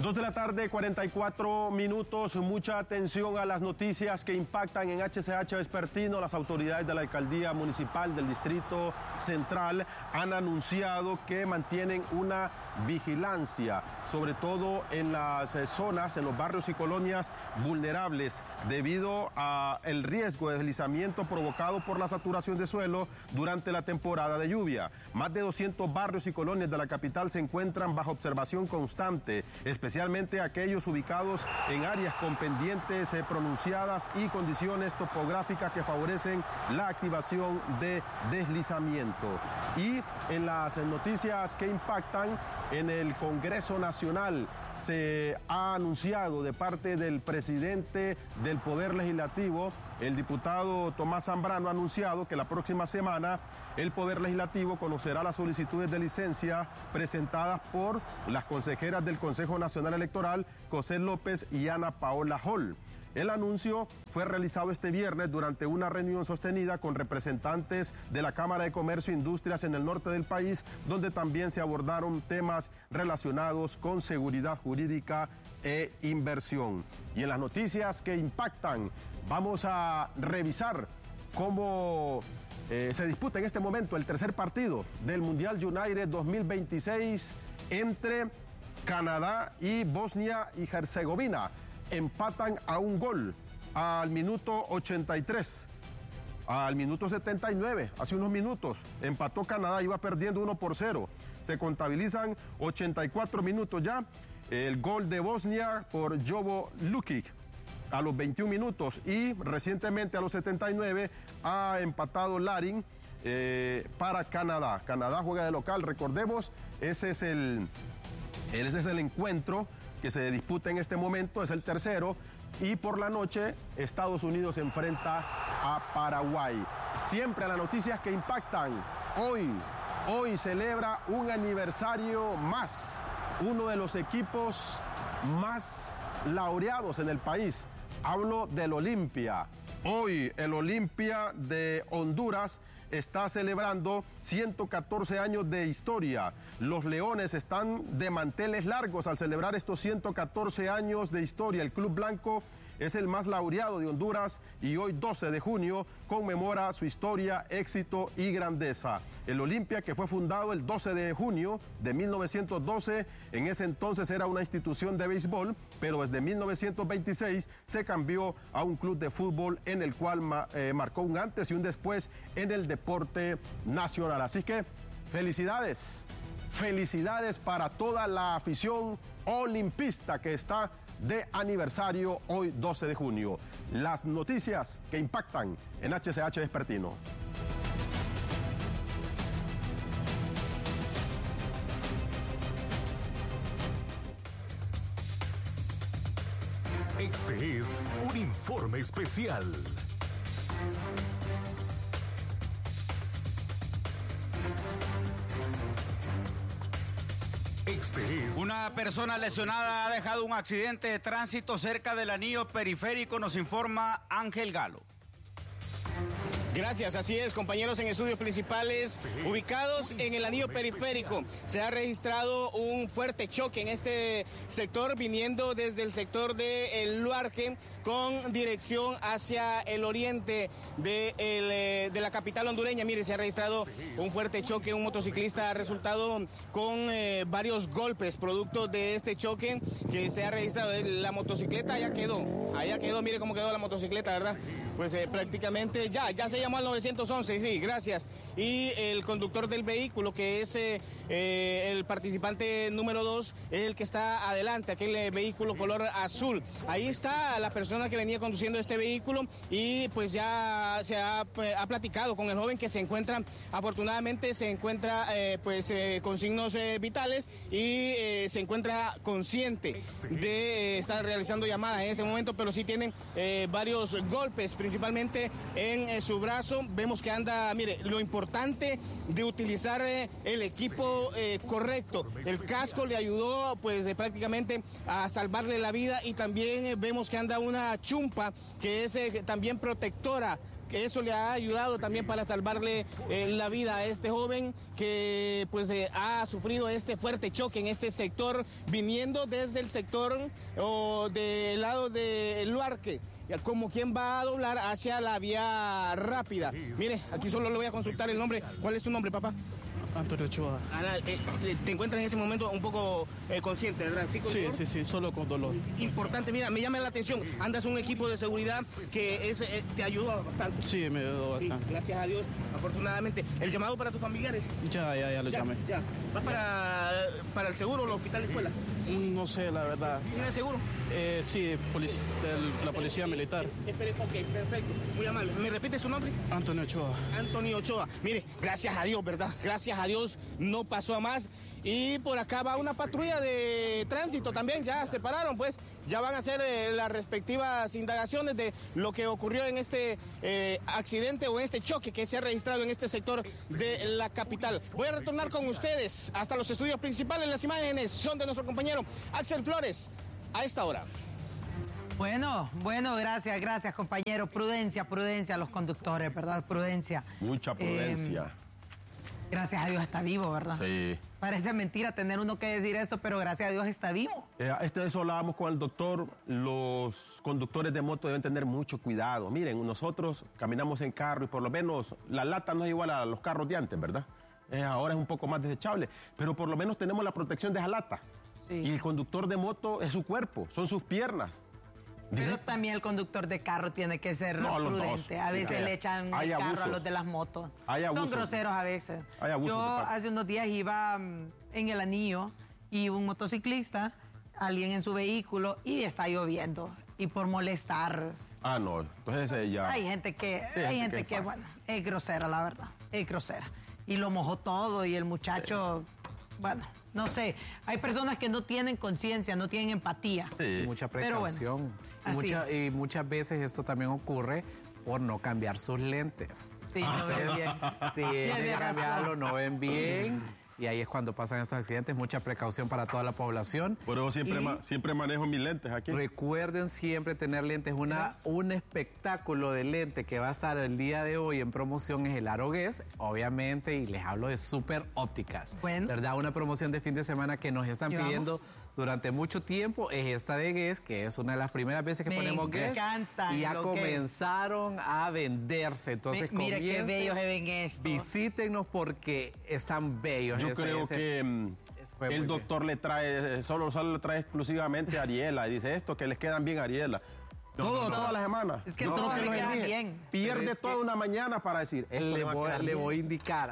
2:44 p.m. Mucha atención a las noticias que impactan en HCH Vespertino. Las autoridades de la Alcaldía Municipal del Distrito Central han anunciado que mantienen una vigilancia, sobre todo en las zonas, en los barrios y colonias vulnerables, debido al riesgo de deslizamiento provocado por la saturación de suelo durante la temporada de lluvia. Más de 200 barrios y colonias de la capital se encuentran bajo observación constante, especialmente aquellos ubicados en áreas con pendientes pronunciadas y condiciones topográficas que favorecen la activación de deslizamiento. Y en las noticias que impactan, en el Congreso Nacional se ha anunciado de parte del presidente del Poder Legislativo, el diputado Tomás Zambrano, ha anunciado que la próxima semana el Poder Legislativo conocerá las solicitudes de licencia presentadas por las consejeras del Consejo Nacional Electoral, José López y Ana Paola Hall. El anuncio fue realizado este viernes durante una reunión sostenida con representantes de la Cámara de Comercio e Industrias en el norte del país, donde también se abordaron temas relacionados con seguridad jurídica e inversión. Y en las noticias que impactan, vamos a revisar cómo se disputa en este momento el tercer partido del Mundial United 2026 entre Canadá y Bosnia y Herzegovina. Empatan a un gol al minuto 83. Al minuto 79, hace unos minutos, empató Canadá, iba perdiendo 1-0. Se contabilizan 84 minutos ya. El gol de Bosnia por Jovo Lukic a los 21 minutos y recientemente a los 79 ha empatado Larin para Canadá. Canadá juega de local, recordemos, ese es el encuentro que se disputa en este momento, es el tercero, y por la noche Estados Unidos se enfrenta a Paraguay. Siempre a las noticias que impactan. Hoy celebra un aniversario más, uno de los equipos más laureados en el país. Hablo del Olimpia. Hoy el Olimpia de Honduras está celebrando 114 años de historia. Los Leones están de manteles largos al celebrar estos 114 años de historia. El Club Blanco es el más laureado de Honduras y hoy 12 de junio conmemora su historia, éxito y grandeza. El Olimpia, que fue fundado el 12 de junio de 1912, en ese entonces era una institución de béisbol, pero desde 1926 se cambió a un club de fútbol en el cual marcó un antes y un después en el deporte nacional. Así que felicidades para toda la afición olimpista que está de aniversario hoy 12 de junio. Las noticias que impactan en HCH Vespertino. Este es un informe especial. Una persona lesionada ha dejado un accidente de tránsito cerca del anillo periférico, nos informa Ángel Galo. Gracias, así es, compañeros, en estudios principales ubicados en el anillo periférico. Se ha registrado un fuerte choque en este sector, viniendo desde el sector de El Luarque con dirección hacia el oriente de la capital hondureña. Mire, se ha registrado un fuerte choque, un motociclista ha resultado con varios golpes producto de este choque que se ha registrado. La motocicleta allá quedó, mire cómo quedó la motocicleta, ¿verdad? Pues prácticamente ya se llamó al 911, sí, gracias. Y el conductor del vehículo, que es el participante número 2, es el que está adelante, aquel vehículo color azul. Ahí está la persona que venía conduciendo este vehículo y pues ya se ha platicado con el joven que se encuentra, afortunadamente se encuentra con signos vitales y se encuentra consciente de estar realizando llamadas en este momento, pero sí tiene varios golpes, principalmente en su brazo. Vemos que anda, mire, lo importante de utilizar el equipo correcto. El casco le ayudó pues prácticamente a salvarle la vida y también vemos que anda una chumpa que es también protectora que eso le ha ayudado también para salvarle la vida a este joven que pues ha sufrido este fuerte choque en este sector, viniendo desde el sector o del lado de Luarque, como quien va a doblar hacia la vía rápida. Mire, aquí solo le voy a consultar el nombre. ¿Cuál es tu nombre, papá? Antonio Ochoa. Ana, te encuentras en ese momento un poco consciente, ¿verdad? Sí, solo con dolor. Importante, mira, me llama la atención. Andas un equipo de seguridad que te ayuda bastante. Sí, me ayudó bastante. Sí, gracias a Dios, afortunadamente. ¿El llamado para tus familiares? Ya lo llamé. Ya. ¿Vas para el seguro o el hospital de escuela? No sé, la verdad. ¿Tienes seguro? Sí, la policía militar. Ok, perfecto. Muy amable. ¿Me repite su nombre? Antonio Ochoa. Antonio Ochoa. Mire, gracias a Dios, ¿verdad? Gracias a Dios no pasó a más. Y por acá va una patrulla de tránsito también, ya se pararon, pues ya van a hacer las respectivas indagaciones de lo que ocurrió en este accidente o en este choque que se ha registrado en este sector de la capital. Voy a retornar con ustedes hasta los estudios principales. Las imágenes son de nuestro compañero Axel Flores a esta hora. Bueno, gracias, compañero. Prudencia a los conductores, ¿verdad? Prudencia. Mucha prudencia. Gracias a Dios está vivo, ¿verdad? Sí. Parece mentira tener uno que decir esto, pero gracias a Dios está vivo. Eso hablábamos con el doctor. Los conductores de moto deben tener mucho cuidado. Miren, nosotros caminamos en carro y por lo menos la lata no es igual a los carros de antes, ¿verdad? Ahora es un poco más desechable, pero por lo menos tenemos la protección de esa lata. Sí. Y el conductor de moto es su cuerpo, son sus piernas. Pero también el conductor de carro tiene que ser prudente. A veces le echan el carro a los de las motos. Son groseros a veces. Yo hace unos días iba en el Anillo y un motociclista, alguien en su vehículo, y está lloviendo. Y por molestar... no. Entonces ya... Hay gente que bueno, es grosera, la verdad. Es grosera. Y lo mojó todo y el muchacho... Bueno, no sé, hay personas que no tienen conciencia, no tienen empatía. Sí. Mucha precaución. Bueno, y muchas veces esto también ocurre por no cambiar sus lentes. Sí, no ven bien. Tienen que cambiarlo, no ven bien. Y ahí es cuando pasan estos accidentes. Mucha precaución para toda la población. Por eso siempre manejo mis lentes aquí. Recuerden siempre tener lentes. Un espectáculo de lente que va a estar el día de hoy en promoción es el Aro Guess, obviamente, y les hablo de Super Ópticas. Bueno. ¿Verdad? Una promoción de fin de semana que nos están pidiendo durante mucho tiempo es esta de Guess, que es una de las primeras veces que ponemos Guess. Y ya comenzaron a venderse. Entonces, mire qué bellos se ven estos. Visítenos porque están bellos. Yo creo que el doctor le trae, solo le trae exclusivamente a Ariela. Y dice esto, que les quedan bien a Ariela. Toda la semana. Es que todos le quedan bien. Pierde toda una mañana para decir esto. Le voy a indicar.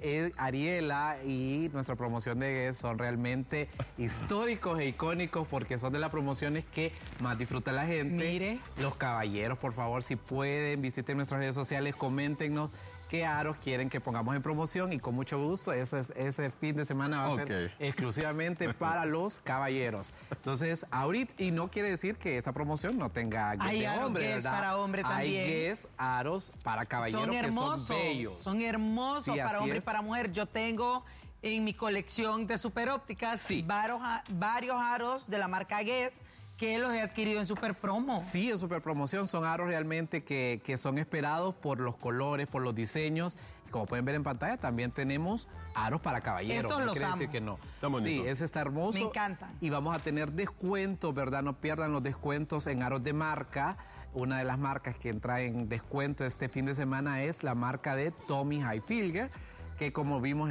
Ariela y nuestra promoción de Guess son realmente históricos e icónicos porque son de las promociones que más disfruta la gente. Mire. Los caballeros, por favor, si pueden, visiten nuestras redes sociales, coméntenos qué aros quieren que pongamos en promoción y con mucho gusto ese fin de semana va a ser exclusivamente para los caballeros. Entonces, ahorita, y no quiere decir que esta promoción no tenga hay de hombre, ¿verdad? Para hombre también. Hay Guess aros para caballeros que son bellos. Son hermosos para hombre y para mujer. Yo tengo en mi colección de Super Ópticas varios aros de la marca Guess que los he adquirido en Super Promo. Sí, en Super Promoción son aros realmente que son esperados por los colores, por los diseños. Como pueden ver en pantalla, también tenemos aros para caballeros. Estos no los quiere amo. decir que no. Está bonito. Sí, ese está hermoso. Me encantan. Y vamos a tener descuentos, ¿verdad? No pierdan los descuentos en aros de marca. Una de las marcas que entra en descuento este fin de semana es la marca de Tommy Hilfiger, que como vimos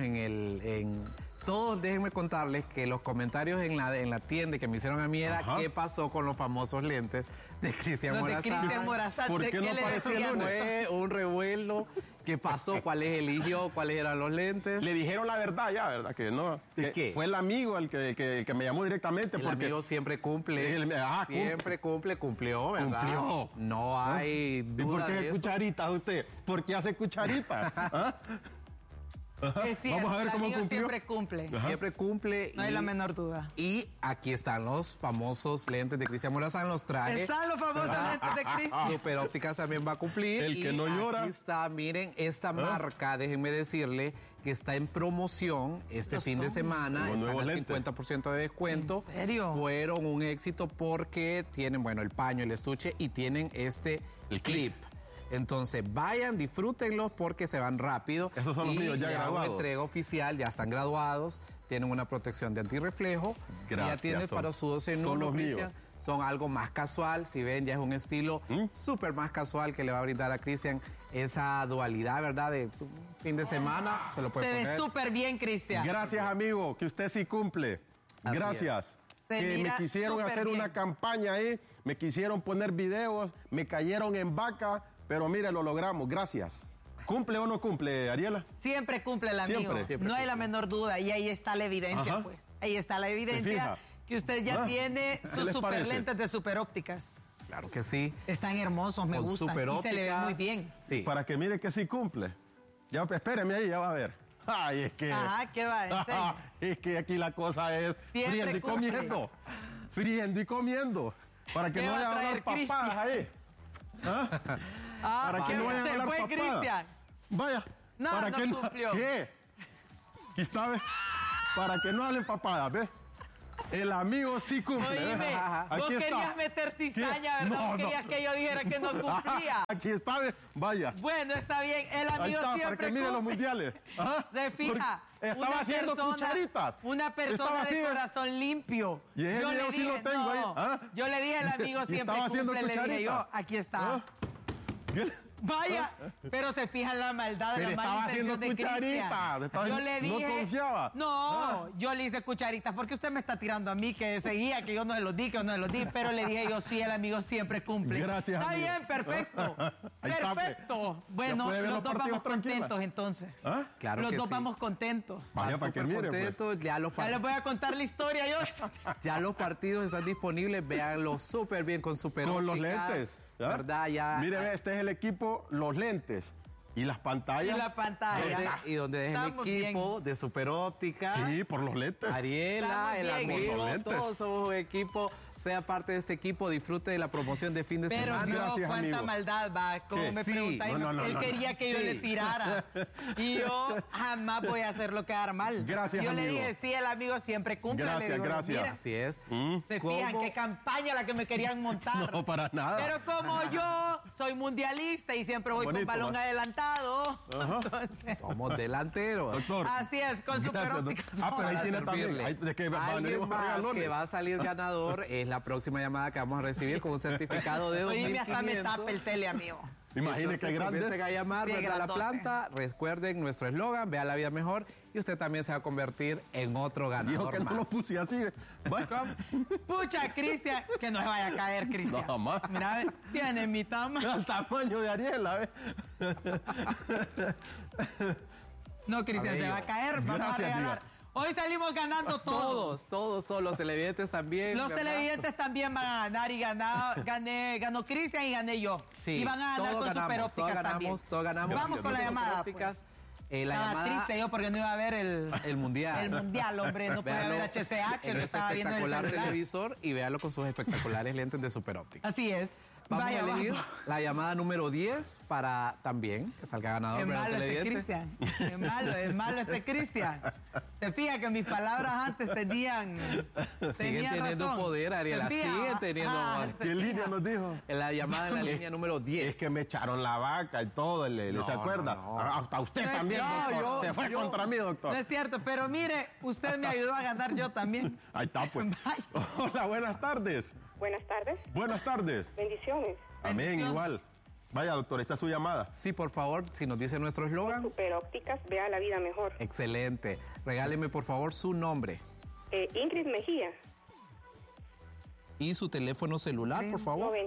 todos, déjenme contarles que los comentarios en la tienda que me hicieron a mí era qué pasó con los famosos lentes de Cristian Morazán. ¿Por qué no apareció el lunes? Fue un revuelo. ¿Qué pasó? ¿Cuáles eligió? ¿Cuáles eran los lentes? Le dijeron la verdad ya, ¿verdad? Que no. ¿De qué? Fue el amigo el que me llamó directamente. El amigo siempre cumple. Sí, siempre cumplió, ¿verdad? Cumplió. No hay duda. ¿Y por qué de cucharitas usted? ¿Por qué hace cucharitas? Es cierto, vamos a ver cómo cumplió. Siempre cumple. Siempre cumple. No hay la menor duda. Y aquí están los famosos lentes de Cristian Morazán, los traje. Están los famosos lentes de Cristian. Super Ópticas también va a cumplir. El que no llora. Aquí está, miren, esta marca, déjenme decirle, que está en promoción este fin de semana. Están al 50% de descuento. ¿En serio? Fueron un éxito porque tienen, el paño, el estuche y tienen el clip. Entonces, vayan, disfrútenlos porque se van rápido. Esos son los míos ya graduados. Entrega oficial, ya están graduados, tienen una protección de antirreflejo. Gracias. Ya tienes para su 12 en uno, Cristian. Son algo más casual, si ven, ya es un estilo súper más casual que le va a brindar a Cristian esa dualidad, ¿verdad? De fin de semana, se lo puede poner. Se ve súper bien, Cristian. Gracias, amigo, que usted sí cumple. Gracias. Que me quisieron hacer una campaña ahí, me quisieron poner videos, me cayeron en vaca, pero mire, lo logramos. Gracias. ¿Cumple o no cumple, Ariela? Siempre cumple el amigo. Siempre no hay la menor duda. Y ahí está la evidencia, pues. Ahí está la evidencia que usted ya tiene sus super lentes de Superópticas. Claro que sí. Están hermosos, me gustan. Y se le ve muy bien. Sí. Para que mire que sí cumple. Ya, espéreme ahí, ya va a ver. Ay, es que... Ajá, ¿qué va? Es que aquí la cosa es friendo y comiendo. Friendo y comiendo. Para que no vayan a hablar papadas ahí. Para que no vayan a hablar papadas. Se fue Cristian. Vaya. No, para no que cumplió. ¿Qué? ¿Y está, ves? Para que no hablen papadas, ¿ves? El amigo sí cumple. Oíme, vos querías meter cizaña, ¿verdad? No, vos querías que yo dijera que no cumplía. Aquí está, vaya. Bueno, está bien. El amigo ahí está, siempre para que mire los mundiales. Se fija. Estaba haciendo cucharitas. Una persona de corazón limpio. Y ese video sí lo tengo ahí. Yo le dije, el amigo siempre cumple, le dije yo, aquí está. Vaya, pero se fija en la maldad de la mala intención de cucharitas. Yo le dije, no confiaba. No, yo le hice cucharitas porque usted me está tirando a mí que seguía, que yo no se los di, pero le dije yo, sí, el amigo siempre cumple. Gracias, Está amigo. Bien, perfecto. Perfecto. Bueno, los dos vamos contentos entonces. Claro los que dos sí. vamos contentos. Vaya, para que mire, contentos, pues. ya les voy a contar la historia yo. Ya los partidos están disponibles, véanlo súper bien con Superópticas. Con los lentes. ¿Verdad? Ya. Mire, este es el equipo, los lentes. Y las pantallas. Y la pantalla. Y donde es el equipo de Superópticas. Sí, por los lentes. Ariela, el amigo, todos somos un equipo. Sea parte de este equipo, disfrute de la promoción de fin de semana. Pero gracias, cuánta amigo. Maldad va, como me preguntáis, él quería que yo le tirara. Y yo jamás voy a hacerlo quedar mal. Gracias, yo amigo. le dije, sí, el amigo siempre cumple. Gracias, gracias. Mira, así es. Se fijan qué campaña la que me querían montar. No, para nada. Pero como yo soy mundialista y siempre voy con balón adelantado, entonces... Somos delanteros. Doctor. Así es, con Superópticas. Pero ahí tiene también. Alguien más que va a salir ganador es la próxima llamada que vamos a recibir con un certificado de 2.500. Oye, hasta me tapa el tele, amigo. Imagínese que grande. Empiecen a llamar, a la planta. Recuerden nuestro eslogan, vea la vida mejor. Y usted también se va a convertir en otro ganador. Dijo que más. no lo puse así. Pucha, Cristian, que no se vaya a caer, Cristian. No, jamás. Mira, tiene mi tamaño. El tamaño de Ariela, ¿ves? No, Cristian, se va a caer. Vamos a regalar. Hoy salimos ganando todos. Todos, los televidentes también. Los televidentes también van a ganar y ganó Cristian y gané yo. Sí, y van a ganar con Superópticas también. Todos ganamos. Vamos con la llamada. Pues. Estaba triste yo porque no iba a ver el mundial. El mundial, hombre. No podía ver HCH, lo estaba viendo en el espectacular celular. televisor y véalo con sus espectaculares lentes de Superópticas. Así es. Vamos a elegir la llamada número 10 para también que salga ganador. Es malo Cristian. Es malo este Cristian. Se fija que mis palabras antes tenían teniendo razón. Poder, Ariela. Siguen teniendo. ¿Qué línea nos dijo? En la llamada en la línea número 10. Es que me echaron la vaca y todo, ¿se acuerda? No. Hasta usted también, doctor. Se fue contra mí, doctor. No es cierto, pero mire, usted me ayudó a ganar yo también. Ahí está, pues. Hola, buenas tardes. Buenas tardes. Buenas tardes. Bendiciones. Amén, igual. Vaya, doctor, esta es su llamada. Sí, por favor, si nos dice nuestro eslogan. Superópticas, vea la vida mejor. Excelente. Regáleme, por favor, su nombre. Ingrid Mejía. Y su teléfono celular, por favor.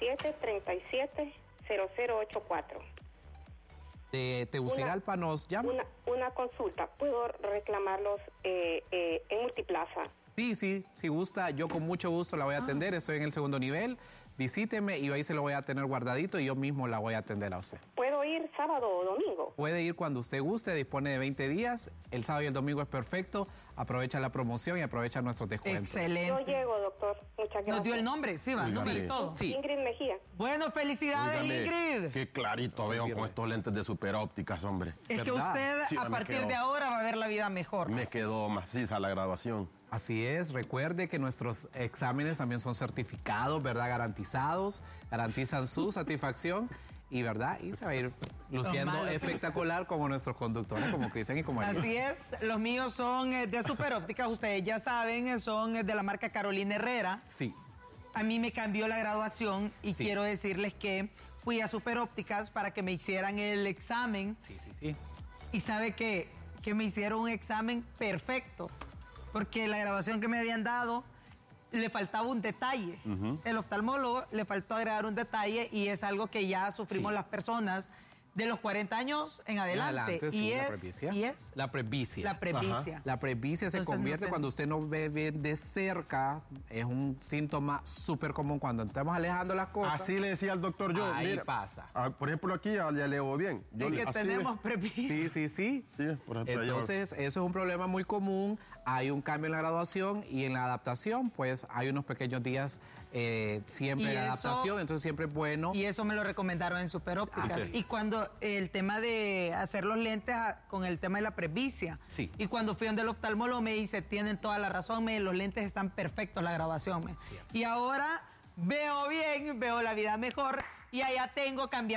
9737-0084. De Tegucigalpa nos llama. Una consulta. ¿Puedo reclamarlos en Multiplaza? Sí, si gusta, yo con mucho gusto la voy a atender. Estoy en el segundo nivel. Visíteme y ahí se lo voy a tener guardadito y yo mismo la voy a atender a usted. ¿Puedo ir sábado o domingo? Puede ir cuando usted guste, dispone de 20 días. El sábado y el domingo es perfecto. Aprovecha la promoción y aprovecha nuestros descuentos. Excelente. Yo llego, doctor. Muchas gracias. Nos dio el nombre, sí, va, nombre y todo. Sí. Ingrid Mejía. Bueno, felicidades, Ingrid. Qué clarito veo con estos lentes de Superópticas, hombre. Es que usted a partir de ahora va a ver la vida mejor. Me quedó maciza la graduación. Así es, recuerde que nuestros exámenes también son certificados, ¿verdad? Garantizados, garantizan su satisfacción y ¿verdad? Y se va a ir luciendo espectacular como nuestros conductores, como Cristian y como Ariel. Así es, los míos son de Superóptica, ustedes ya saben, son de la marca Carolina Herrera. Sí. A mí me cambió la graduación y quiero decirles que fui a Superópticas para que me hicieran el examen. Sí. Y sabe que me hicieron un examen perfecto, porque la graduación que me habían dado le faltaba un detalle. El oftalmólogo le faltó agregar un detalle y es algo que ya sufrimos las personas de los 40 años en adelante. Sí, y es la presbicia. La presbicia. La presbicia se convierte cuando usted no ve bien de cerca, es un síntoma súper común cuando estamos alejando las cosas. Así le decía al doctor yo. Ahí mira, pasa. Por ejemplo, aquí ya le veo bien. Es que tenemos presbicia. Sí. Por ejemplo, entonces, eso es un problema muy común. Hay un cambio en la graduación y en la adaptación, pues hay unos pequeños días siempre de adaptación, entonces siempre es bueno. Y eso me lo recomendaron en Superópticas. Y cuando el tema de hacer los lentes con el tema de la presbicia. Sí. Y cuando fui donde el oftalmólogo me dice, tienen toda la razón, los lentes están perfectos, la graduación. Y ahora veo bien, veo la vida mejor y allá tengo cambiando.